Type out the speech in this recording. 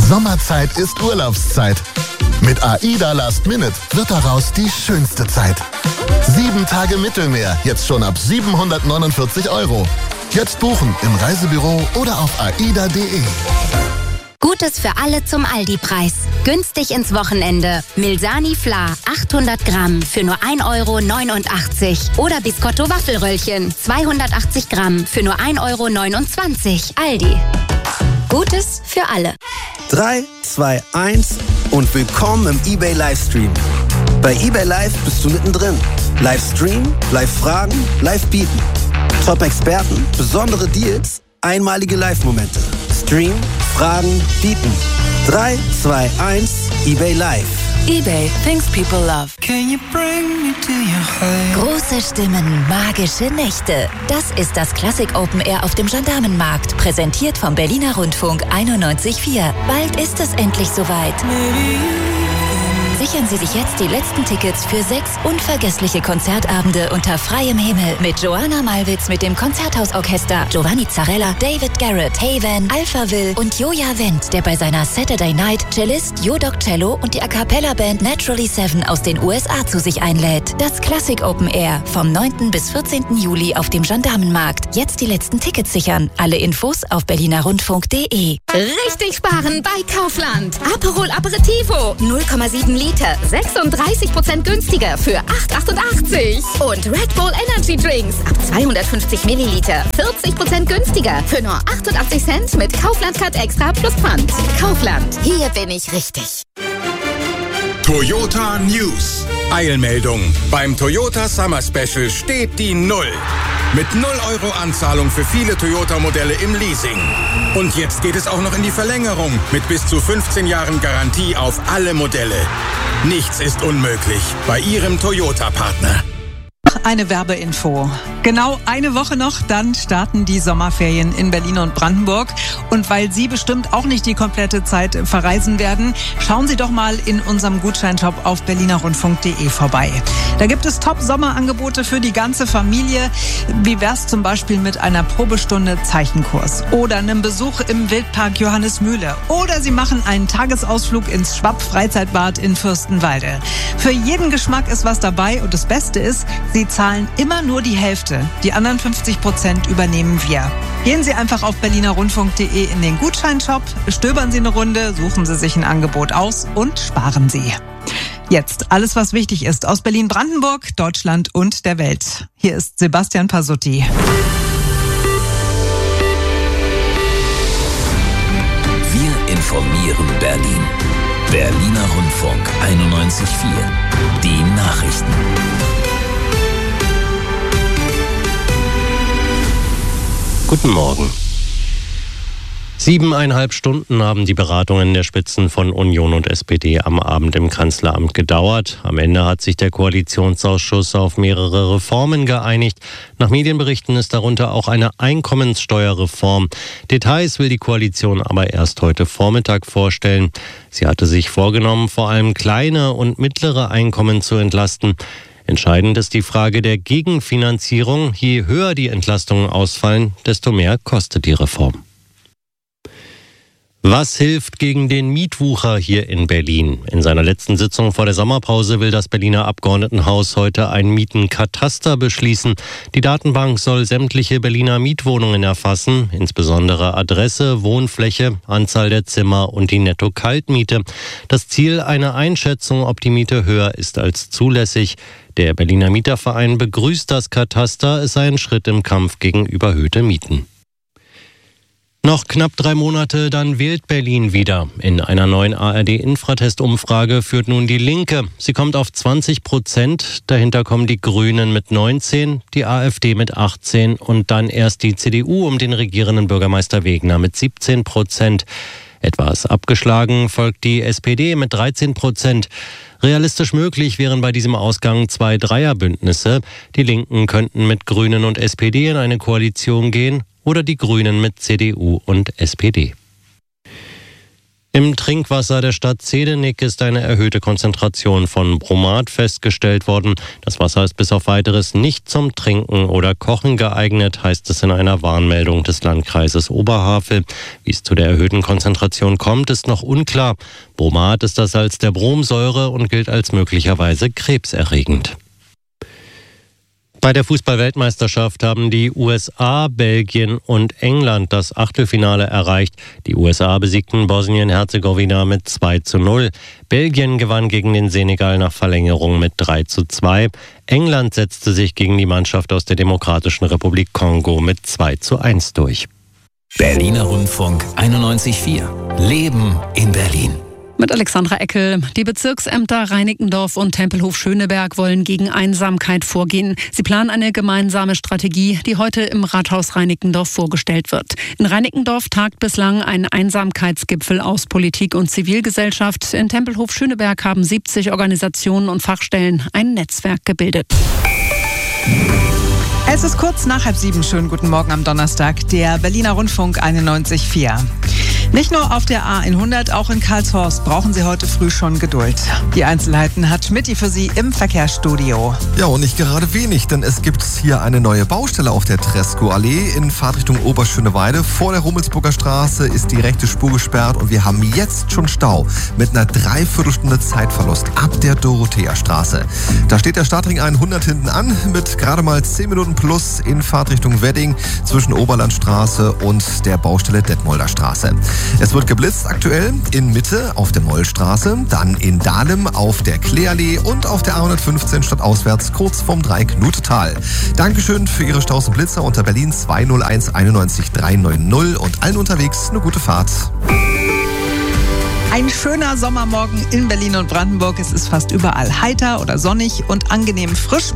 Sommerzeit ist Urlaubszeit. Mit AIDA Last Minute wird daraus die schönste Zeit. 7 Tage Mittelmeer, jetzt schon ab 749 €. Jetzt buchen im Reisebüro oder auf aida.de. Gutes für alle zum Aldi-Preis. Günstig ins Wochenende. Milsani Fla 800 Gramm für nur 1,89 € oder Biscotto Waffelröllchen 280 Gramm für nur 1,29 € Aldi. Gutes für alle. 3, 2, 1 und willkommen im eBay Livestream. Bei eBay Live bist du mittendrin. Livestream, Live-Fragen, Live-Bieten. Top-Experten, besondere Deals, einmalige Live-Momente. Stream, Fragen, Bieten. 3, 2, 1, eBay Live. eBay, things people love. Can you bring me to your home? Große Stimmen, magische Nächte. Das ist das Classic Open Air auf dem Gendarmenmarkt. Präsentiert vom Berliner Rundfunk 91.4. Bald ist es endlich soweit. Sichern Sie sich jetzt die letzten Tickets für 6 unvergessliche Konzertabende unter freiem Himmel mit Joanna Malwitz mit dem Konzerthausorchester, Giovanni Zarella, David Garrett, Haven, Alpha Will und Joja Wendt, der bei seiner Saturday Night Cellist Jodok Cello und die A Cappella Band Naturally 7 aus den USA zu sich einlädt. Das Classic Open Air vom 9. bis 14. Juli auf dem Gendarmenmarkt. Jetzt die letzten Tickets sichern. Alle Infos auf berlinerrundfunk.de. Richtig sparen bei Kaufland. Aperol Aperitivo 0,7 Liter, 36% günstiger für 8,88 €. Und Red Bull Energy Drinks ab 250 Milliliter, 40% günstiger für nur 88 Cent mit Kaufland Card Extra plus Pfand. Kaufland, hier bin ich richtig. Toyota News. Eilmeldung. Beim Toyota Summer Special steht die 0. Mit 0 € Anzahlung für viele Toyota-Modelle im Leasing. Und jetzt geht es auch noch in die Verlängerung mit bis zu 15 Jahren Garantie auf alle Modelle. Nichts ist unmöglich bei Ihrem Toyota-Partner. Eine Werbeinfo. Genau eine Woche noch, dann starten die Sommerferien in Berlin und Brandenburg. Und weil Sie bestimmt auch nicht die komplette Zeit verreisen werden, schauen Sie doch mal in unserem Gutscheinshop auf berlinerrundfunk.de vorbei. Da gibt es Top-Sommerangebote für die ganze Familie. Wie wär's zum Beispiel mit einer Probestunde Zeichenkurs oder einem Besuch im Wildpark Johannesmühle oder Sie machen einen Tagesausflug ins Schwapp-Freizeitbad in Fürstenwalde. Für jeden Geschmack ist was dabei und das Beste ist, Sie zahlen immer nur die Hälfte. Die anderen 50% übernehmen wir. Gehen Sie einfach auf berlinerrundfunk.de in den Gutscheinshop, stöbern Sie eine Runde, suchen Sie sich ein Angebot aus und sparen Sie. Jetzt alles, was wichtig ist aus Berlin-Brandenburg, Deutschland und der Welt. Hier ist Sebastian Pasutti. Wir informieren Berlin. Berliner Rundfunk 91.4. Die Nachrichten. Guten Morgen. 7,5 Stunden haben die Beratungen der Spitzen von Union und SPD am Abend im Kanzleramt gedauert. Am Ende hat sich der Koalitionsausschuss auf mehrere Reformen geeinigt. Nach Medienberichten ist darunter auch eine Einkommenssteuerreform. Details will die Koalition aber erst heute Vormittag vorstellen. Sie hatte sich vorgenommen, vor allem kleine und mittlere Einkommen zu entlasten. Entscheidend ist die Frage der Gegenfinanzierung. Je höher die Entlastungen ausfallen, desto mehr kostet die Reform. Was hilft gegen den Mietwucher hier in Berlin? In seiner letzten Sitzung vor der Sommerpause will das Berliner Abgeordnetenhaus heute ein Mietenkataster beschließen. Die Datenbank soll sämtliche Berliner Mietwohnungen erfassen, insbesondere Adresse, Wohnfläche, Anzahl der Zimmer und die Netto-Kaltmiete. Das Ziel eine Einschätzung, ob die Miete höher ist als zulässig. Der Berliner Mieterverein begrüßt das Kataster, es sei ein Schritt im Kampf gegen überhöhte Mieten. Noch knapp 3 Monate, dann wählt Berlin wieder. In einer neuen ARD-Infratest-Umfrage führt nun die Linke. Sie kommt auf 20%. Dahinter kommen die Grünen mit 19%, die AfD mit 18% und dann erst die CDU um den regierenden Bürgermeister Wegner mit 17%. Etwas abgeschlagen folgt die SPD mit 13%. Realistisch möglich wären bei diesem Ausgang 2 Dreierbündnisse. Die Linken könnten mit Grünen und SPD in eine Koalition gehen oder die Grünen mit CDU und SPD. Im Trinkwasser der Stadt Zedenick ist eine erhöhte Konzentration von Bromat festgestellt worden. Das Wasser ist bis auf Weiteres nicht zum Trinken oder Kochen geeignet, heißt es in einer Warnmeldung des Landkreises Oberhavel. Wie es zu der erhöhten Konzentration kommt, ist noch unklar. Bromat ist das Salz der Bromsäure und gilt als möglicherweise krebserregend. Bei der Fußball-Weltmeisterschaft haben die USA, Belgien und England das Achtelfinale erreicht. Die USA besiegten Bosnien-Herzegowina mit 2:0. Belgien gewann gegen den Senegal nach Verlängerung mit 3:2. England setzte sich gegen die Mannschaft aus der Demokratischen Republik Kongo mit 2:1 durch. Berliner Rundfunk 91.4. Leben in Berlin. Mit Alexandra Eckel. Die Bezirksämter Reinickendorf und Tempelhof-Schöneberg wollen gegen Einsamkeit vorgehen. Sie planen eine gemeinsame Strategie, die heute im Rathaus Reinickendorf vorgestellt wird. In Reinickendorf tagt bislang ein Einsamkeitsgipfel aus Politik und Zivilgesellschaft. In Tempelhof-Schöneberg haben 70 Organisationen und Fachstellen ein Netzwerk gebildet. Es ist kurz nach 6:30. Schönen guten Morgen am Donnerstag. Der Berliner Rundfunk 91.4. Nicht nur auf der A100, auch in Karlshorst brauchen Sie heute früh schon Geduld. Die Einzelheiten hat Schmidti für Sie im Verkehrsstudio. Ja, und nicht gerade wenig, denn es gibt hier eine neue Baustelle auf der Treskow-Allee in Fahrtrichtung Oberschöneweide. Vor der Rummelsburger Straße ist die rechte Spur gesperrt und wir haben jetzt schon Stau mit einer Dreiviertelstunde Zeitverlust ab der Dorotheastraße. Da steht der Stadtring 100 hinten an mit gerade mal 10 Minuten plus in Fahrtrichtung Wedding zwischen Oberlandstraße und der Baustelle Detmolder Straße. Es wird geblitzt aktuell in Mitte auf der Mollstraße, dann in Dahlem auf der Kleeallee und auf der A115 stadtauswärts kurz vorm Dreieck Nutetal. Dankeschön für Ihre Staus und Blitzer unter Berlin 201 91 390 und allen unterwegs eine gute Fahrt. Ein schöner Sommermorgen in Berlin und Brandenburg. Es ist fast überall heiter oder sonnig und angenehm frisch.